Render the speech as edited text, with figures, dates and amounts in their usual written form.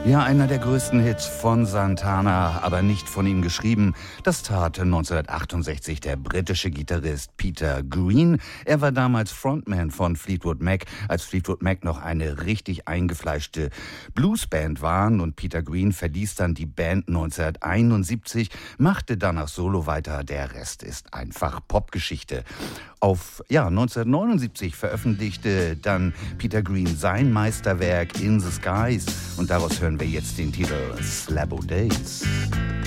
Ja, einer der größten Hits von Santana, aber nicht von ihm geschrieben. Das tat 1968 der britische Gitarrist Peter Green. Er war damals Frontman von Fleetwood Mac, als Fleetwood Mac noch eine richtig eingefleischte Bluesband waren. Und Peter Green verließ dann die Band 1971, machte danach Solo weiter. Der Rest ist einfach Popgeschichte. 1979 veröffentlichte dann Peter Green sein Meisterwerk In the Skies und daraus hören wir jetzt den Titel Slabo Days.